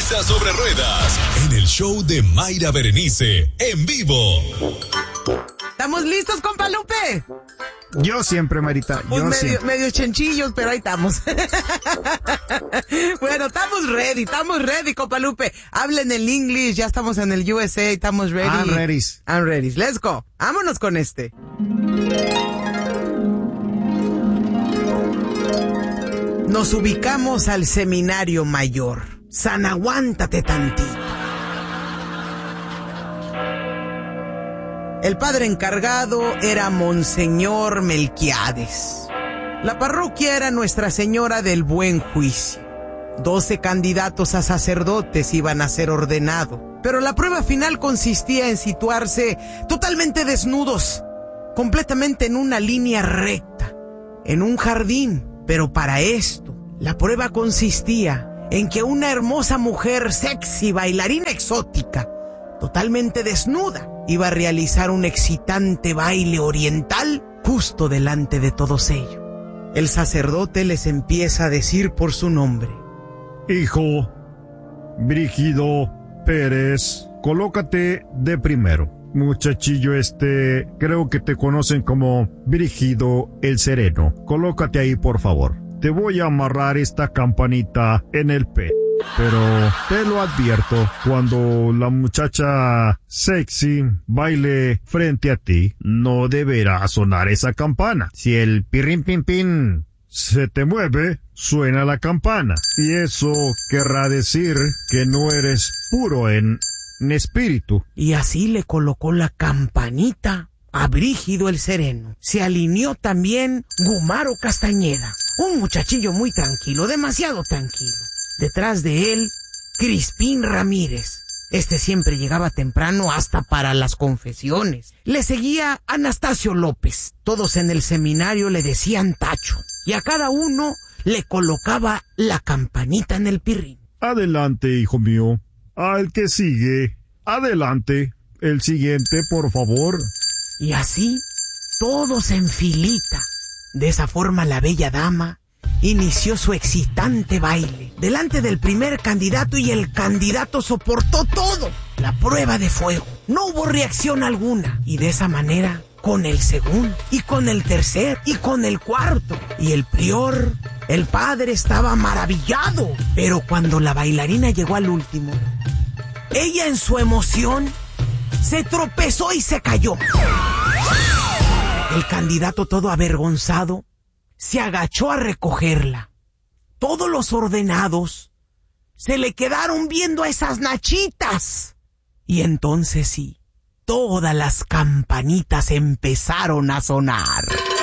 Risa sobre Ruedas, en el show de Mayra Berenice, en vivo. ¿Estamos listos, compa Lupe? Yo siempre, Marita. Pues siempre. medio chenchillos, pero ahí estamos. Bueno, estamos ready, compa Lupe. Hablen el English, ya estamos en el USA, estamos ready. I'm ready. Let's go. Vámonos con este. Nos ubicamos al seminario mayor. San, aguántate tantito. El padre encargado era Monseñor Melquiades. La parroquia era Nuestra Señora del Buen Juicio. 12 candidatos a sacerdotes iban a ser ordenados, pero la prueba final consistía en situarse totalmente desnudos, completamente en una línea recta, en un jardín. Pero para esto, la prueba consistía en que una hermosa mujer sexy, bailarina exótica, totalmente desnuda, iba a realizar un excitante baile oriental justo delante de todos ellos. El sacerdote les empieza a decir por su nombre. Hijo Brígido Pérez, colócate de primero. Muchachillo creo que te conocen como Brígido el Sereno. Colócate ahí, por favor. Te voy a amarrar esta campanita en el pecho. Pero te lo advierto, cuando la muchacha sexy baile frente a ti, no deberá sonar esa campana. Si el pirrin pin pin se te mueve, suena la campana. Y eso querrá decir que no eres puro en espíritu. Y así le colocó la campanita a Brígido el Sereno. Se alineó también Gumaro Castañeda, un muchachillo muy tranquilo, demasiado tranquilo. Detrás de él, Crispín Ramírez. Siempre llegaba temprano hasta para las confesiones. Le seguía Anastasio López. Todos en el seminario le decían Tacho. Y a cada uno le colocaba la campanita en el pirrín. Adelante, hijo mío. Al que sigue. Adelante. El siguiente, por favor. Y así, todos en filita. De esa forma la bella dama inició su excitante baile delante del primer candidato, y el candidato soportó todo, la prueba de fuego. No hubo reacción alguna, y de esa manera, con el segundo, y con el tercer, y con el cuarto. Y el prior, el padre, estaba maravillado. Pero cuando la bailarina llegó al último, ella en su emoción se tropezó y se cayó. El candidato, todo avergonzado, se agachó a recogerla. Todos los ordenados se le quedaron viendo a esas nachitas. Y entonces sí, todas las campanitas empezaron a sonar.